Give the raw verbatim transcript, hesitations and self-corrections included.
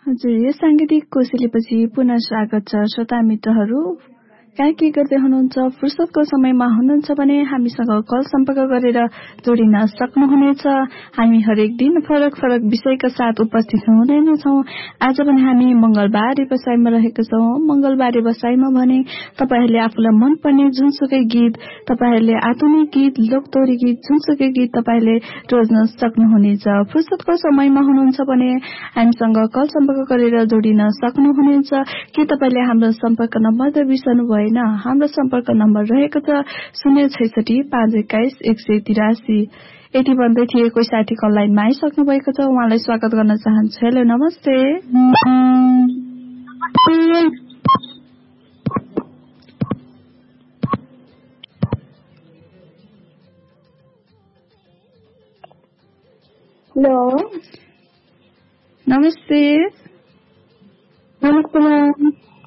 हजुर, यो साङ्गीतिक कोसेलीपछि पुनः स्वागत छ श्रोता मित्रहरू। कहाँ के गर्दै हुनुहुन्छ? फुर्सदको समयमा हुनुहुन्छ भने हामीसँग कल सम्पर्क गरेर जोडिन सक्नुहुनेछ। हामी हरेक दिन फरक फरक विषयका साथ उपस्थित हुने नै छौँ। आज पनि हामी मंगलबारे बसाइमा रहेका छौँ। मंगलबारे बसाइमा भने तपाईहरूले आफूलाई मनपर्ने जुनसुकै गीत, तपाईहरूले आधुनिक गीत, लोकतोरी गीत, जुनसुकै गीत तपाईहरूले रोज्न सक्नुहुनेछ। फुर्सदको समयमा हुनुहुन्छ भने हामीसँग कल सम्पर्क गरेर जोडिन सक्नुहुनेछ। के तपाईले हाम्रो सम्पर्क नम्बर त बिर्सनु भएन? हाम्रो सम्पर्क नम्बर रहेको छ शून्य छैसठी पाँच एक्काइस एक सय तिरासी। यति भन्दै थिए कोही साथी कल लाइनमा आइसक्नु भएको छ। उहाँलाई स्वागत गर्न चाहन्छु। हेलो, नमस्ते। हेलो, नमस्ते। नमस्ते।